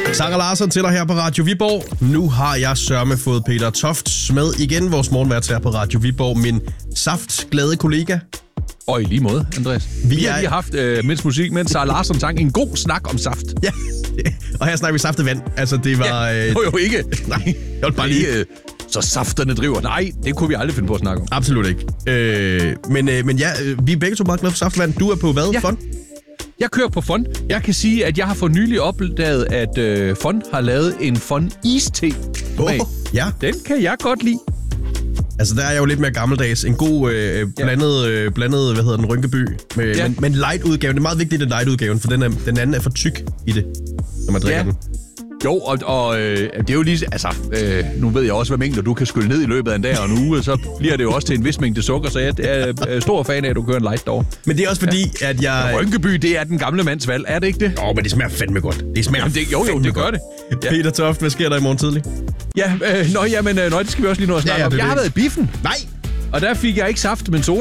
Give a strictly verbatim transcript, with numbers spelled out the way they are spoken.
Sara Larsson til dig her på Radio Viborg. Nu har jeg sørme fået Peter Toft med igen, vores morgenvært her på Radio Viborg. Min saftglade kollega. Og i lige måde, Andreas. Vi, vi har er... lige haft, øh, mens musik, mens Sara Larsson sang en god snak om saft. Ja, og her snakker vi saftevand. Altså, det var... Ja. Jo, jo, ikke. Nej, jeg vil bare lige... Øh, så safterne driver. Nej, det kunne vi aldrig finde på at snakke om. Absolut ikke. Øh, men, øh, men ja, vi er begge to meget glade for saftevand. Du er på hvad? Ja. Fun? Jeg kører på Fun. Jeg kan sige, at jeg har for nylig opdaget, at øh, Fun har lavet en Fun Iste. Oh, ja. Den kan jeg godt lide. Altså, der er jeg jo lidt mere gammeldags. En god øh, blandet, øh, blandet, hvad hedder den, Rynkeby. Med, ja. men, men light-udgaven. Det er meget vigtigt, at light-udgaven, for den, er, den anden er for tyk i det, når man drikker ja. den. Jo, og, og øh, det er jo lige... Altså, øh, nu ved jeg også, hvad mængder du kan skylle ned i løbet af en dag og en uge, så bliver det jo også til en vis mængde sukker, så jeg er stor fan af, at du kører en light derovre. Men det er også fordi, ja. at jeg... Ja, Rynkeby, det er den gamle mands valg, er det ikke det? Åh, men det smager fandme godt. Det smager Jamen, det, jo, jo, det gør det. Ja. Peter Toft, hvad sker der i morgen tidlig? Ja, øh, nøj, jamen, øh, nøj, det skal vi også lige nå at snakke ja, ja, om. det Jeg det. har været i biffen. Nej! Og der fik jeg ikke saft, men soda.